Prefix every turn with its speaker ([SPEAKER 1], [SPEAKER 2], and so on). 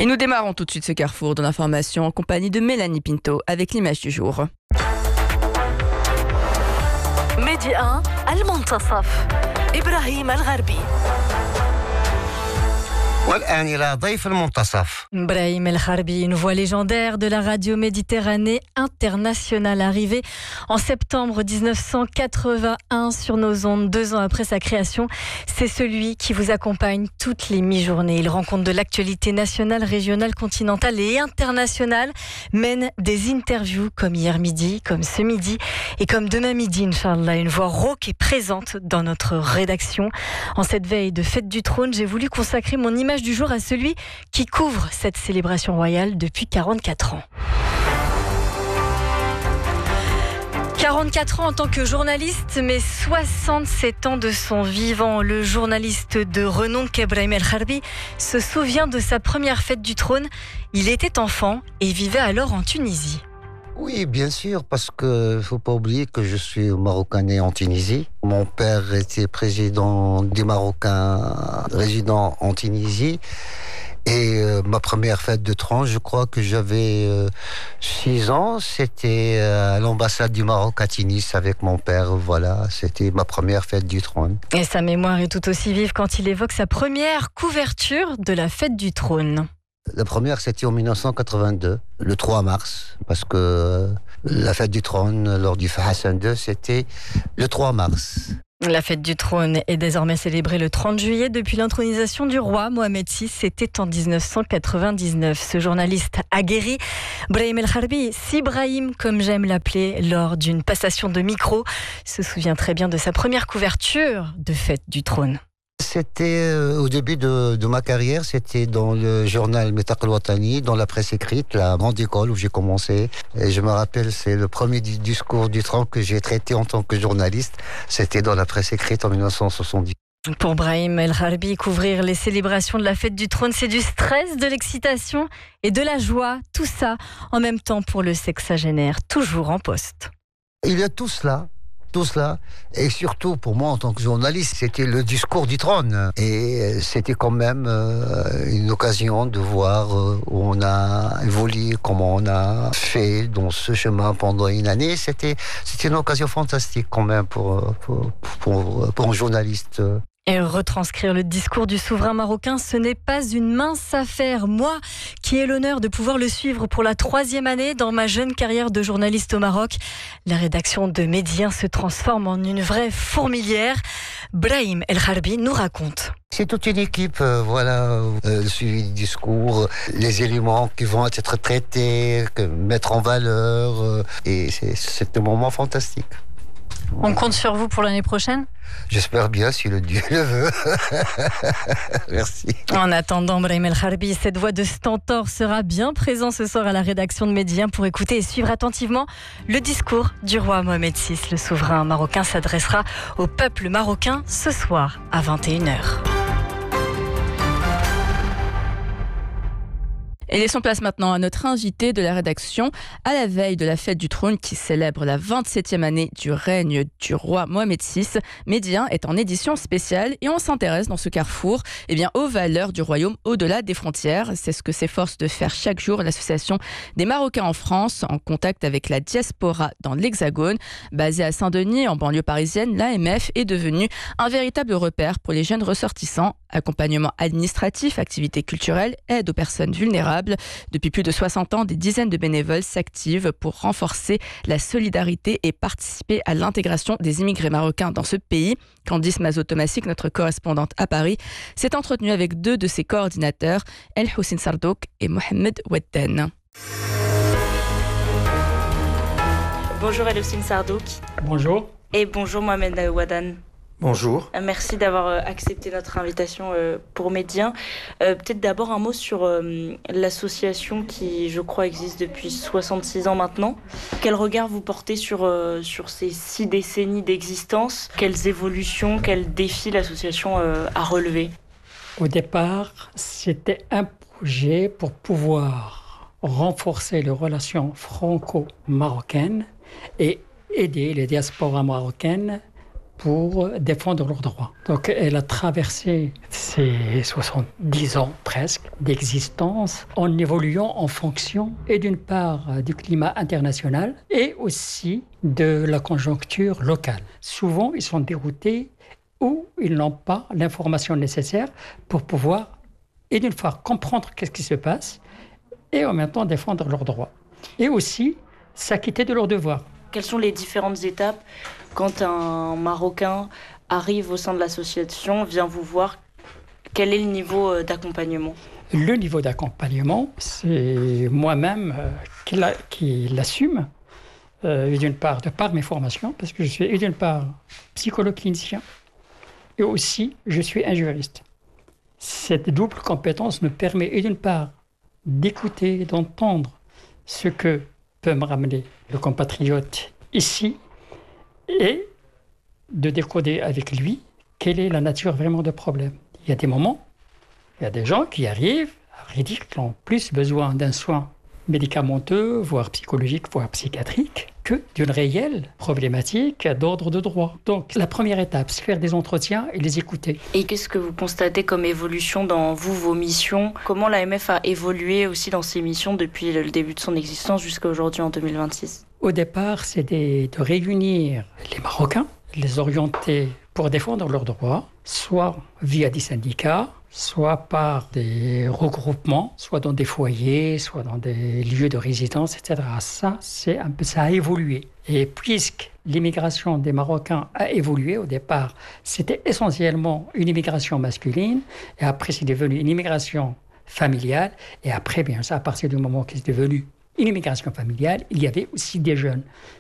[SPEAKER 1] Et nous démarrons tout de suite ce carrefour de l'information en compagnie de Mélanie Pinto avec l'image du jour.
[SPEAKER 2] Média 1 المنتصف إبراهيم الغربي.
[SPEAKER 3] والآن إلى ضيف المنتصف.
[SPEAKER 2] Brahim El Harbi, une voix légendaire de la radio Méditerranée internationale, arrivée en septembre 1981 sur nos ondes, 2 ans après sa création. C'est celui qui vous accompagne toutes les mi-journées. Il rend compte de l'actualité nationale, régionale, continentale et internationale, mène des interviews comme hier midi, comme ce midi et comme demain midi, Inch'Allah. Une voix rauque et présente dans notre rédaction. En cette veille de fête du trône, j'ai voulu consacrer mon image du jour à celui qui couvre cette célébration royale depuis 44 ans. 44 ans en tant que journaliste, mais 67 ans de son vivant. Le journaliste de renom Brahim El Harbi se souvient de sa première fête du trône. Il était enfant et vivait alors en Tunisie.
[SPEAKER 3] Oui, bien sûr, parce que faut pas oublier que je suis marocain né en Tunisie. Mon père était président des Marocains résidant en Tunisie. Et ma première fête de trône, je crois que j'avais 6 ans. C'était à l'ambassade du Maroc à Tunis avec mon père. Voilà, c'était ma première fête du trône.
[SPEAKER 2] Et sa mémoire est tout aussi vive quand il évoque sa première couverture de la fête du trône.
[SPEAKER 3] La première, c'était en 1982, le 3 mars, parce que la fête du trône lors du Hassan II, c'était le 3 mars.
[SPEAKER 2] La fête du trône est désormais célébrée le 30 juillet depuis l'intronisation du roi Mohamed VI. C'était en 1999. Ce journaliste aguerri, Brahim El Harbi, si Brahim, comme j'aime l'appeler, lors d'une passation de micro, se souvient très bien de sa première couverture de fête du trône.
[SPEAKER 3] C'était au début de ma carrière, c'était dans le journal Metaq al-Watani, dans la presse écrite, la grande école où j'ai commencé. Et je me rappelle, c'est le premier discours du trône que j'ai traité en tant que journaliste. C'était dans la presse écrite en 1970.
[SPEAKER 2] Pour Brahim El Harbi, couvrir les célébrations de la fête du trône, c'est du stress, de l'excitation et de la joie. Tout ça en même temps pour le sexagénaire, toujours en poste.
[SPEAKER 3] Il y a tout cela. Et surtout pour moi en tant que journaliste, c'était le discours du trône. Et c'était quand même une occasion de voir où on a évolué, comment on a fait dans ce chemin pendant une année. C'était une occasion fantastique quand même pour un journaliste.
[SPEAKER 2] Et retranscrire le discours du souverain marocain, ce n'est pas une mince affaire. Moi, qui ai l'honneur de pouvoir le suivre pour la 3e année dans ma jeune carrière de journaliste au Maroc, la rédaction de Média se transforme en une vraie fourmilière. Brahim El Harbi nous raconte.
[SPEAKER 3] C'est toute une équipe, le suivi du discours, les éléments qui vont être traités, mettre en valeur, et c'est un moment fantastique.
[SPEAKER 2] On compte sur vous pour l'année prochaine ?
[SPEAKER 3] J'espère bien, si le Dieu le veut. Merci.
[SPEAKER 2] En attendant, Brahim El Harbi, cette voix de stentor sera bien présent ce soir à la rédaction de Média pour écouter et suivre attentivement le discours du roi Mohamed VI. Le souverain marocain s'adressera au peuple marocain ce soir à 21h.
[SPEAKER 1] Et laissons place maintenant à notre invité de la rédaction à la veille de la fête du trône qui célèbre la 27e année du règne du roi Mohamed VI. Média est en édition spéciale et on s'intéresse dans ce carrefour aux valeurs du royaume au-delà des frontières. C'est ce que s'efforce de faire chaque jour l'association des Marocains en France en contact avec la diaspora dans l'Hexagone. Basée à Saint-Denis, en banlieue parisienne, l'AMF est devenue un véritable repère pour les jeunes ressortissants. Accompagnement administratif, activités culturelles, aide aux personnes vulnérables. Depuis plus de 60 ans, des dizaines de bénévoles s'activent pour renforcer la solidarité et participer à l'intégration des immigrés marocains dans ce pays. Candice Mazo-Tomasik, notre correspondante à Paris, s'est entretenue avec 2 de ses coordinateurs, El Houssine Sardouk et Mohamed Wedden.
[SPEAKER 4] Bonjour El Houssine Sardouk.
[SPEAKER 5] Bonjour.
[SPEAKER 4] Et bonjour Mohamed Wedden.
[SPEAKER 5] Bonjour.
[SPEAKER 4] Merci d'avoir accepté notre invitation pour Média. Peut-être d'abord un mot sur l'association qui, je crois, existe depuis 66 ans maintenant. Quel regard vous portez sur ces 6 décennies d'existence ? Quelles évolutions, quels défis l'association a relevés ?
[SPEAKER 5] Au départ, c'était un projet pour pouvoir renforcer les relations franco-marocaines et aider les diasporas marocaines pour défendre leurs droits. Donc elle a traversé ses 70 ans presque d'existence en évoluant en fonction et d'une part du climat international et aussi de la conjoncture locale. Souvent, ils sont déroutés ou ils n'ont pas l'information nécessaire pour pouvoir, et d'une part, comprendre qu'est-ce qui se passe et en même temps défendre leurs droits. Et aussi s'acquitter de leurs devoirs.
[SPEAKER 4] Quelles sont les différentes étapes quand un Marocain arrive au sein de l'association, vient vous voir? Quel est le niveau d'accompagnement?
[SPEAKER 5] Le niveau d'accompagnement, c'est moi-même qui l'assume, d'une part, de par mes formations, parce que je suis d'une part psychologue clinicien, et aussi je suis un juriste. Cette double compétence me permet, d'une part, d'écouter, d'entendre ce que peut me ramener le compatriote ici, et de décoder avec lui quelle est la nature vraiment du problème. Il y a des moments, il y a des gens qui arrivent, à vrai dire, qui ont plus besoin d'un soin médicamenteux, voire psychologique, voire psychiatrique, que d'une réelle problématique d'ordre de droit. Donc la première étape, c'est faire des entretiens et les écouter.
[SPEAKER 4] Et qu'est-ce que vous constatez comme évolution dans vos missions? Comment l'AMF a évolué aussi dans ses missions depuis le début de son existence jusqu'à aujourd'hui en 2026?
[SPEAKER 5] Au départ, c'était de réunir les Marocains, les orienter pour défendre leurs droits, soit via des syndicats, soit par des regroupements, soit dans des foyers, soit dans des lieux de résidence, etc. Ça a évolué. Et puisque l'immigration des Marocains a évolué au départ, c'était essentiellement une immigration masculine, et après c'est devenu une immigration familiale, et après, bien ça, à partir du moment qu'il est devenu une immigration familiale, il y avait aussi des jeunes.